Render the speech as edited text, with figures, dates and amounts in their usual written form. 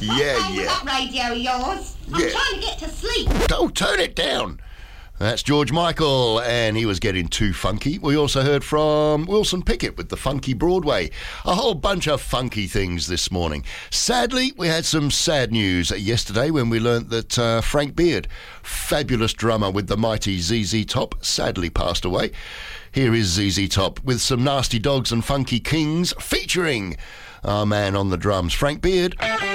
Yeah. That radio of yours. I'm trying to get to sleep. Don't turn it down. That's George Michael, and he was getting too funky. We also heard from Wilson Pickett with the Funky Broadway. A whole bunch of funky things this morning. Sadly, we had some sad news yesterday when we learnt that Frank Beard, fabulous drummer with the mighty ZZ Top, sadly passed away. Here is ZZ Top with some Nasty Dogs and Funky Kings featuring our man on the drums, Frank Beard.